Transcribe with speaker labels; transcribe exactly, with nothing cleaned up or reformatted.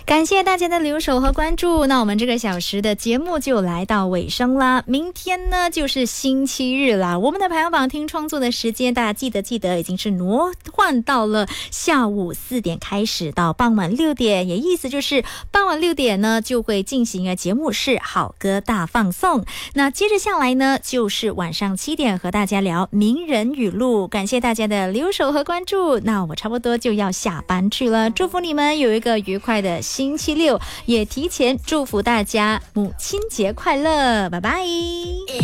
Speaker 1: 感谢大家的留守和关注，那我们这个小时的节目就来到尾声啦。明天呢就是星期日啦，我们的排行榜听创作的时间大家记得记得已经是挪换到了下午四点开始到傍晚六点，也意思就是傍晚六点呢就会进行的节目是好歌大放送。那接着下来呢就是晚上七点和大家聊名人语录，感谢大家的留守和关注，那我差不多就要下班去了，祝福你们有一个愉快的星期六，也提前祝福大家母亲节快乐，拜拜。